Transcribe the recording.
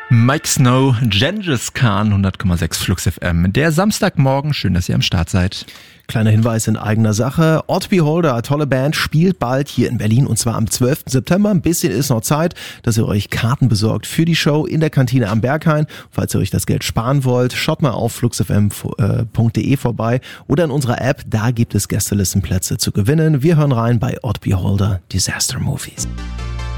Mike Snow, Gengis Khan, 100,6 Flux FM. Der Samstagmorgen, schön, dass ihr am Start seid. Kleiner Hinweis in eigener Sache. Odd Beholder, tolle Band, spielt bald hier in Berlin und zwar am 12. September. Ein bisschen ist noch Zeit, dass ihr euch Karten besorgt für die Show in der Kantine am Berghain. Falls ihr euch das Geld sparen wollt, schaut mal auf fluxfm.de vorbei oder in unserer App, da gibt es Gästelistenplätze zu gewinnen. Wir hören rein bei Odd Beholder, Disaster Movies.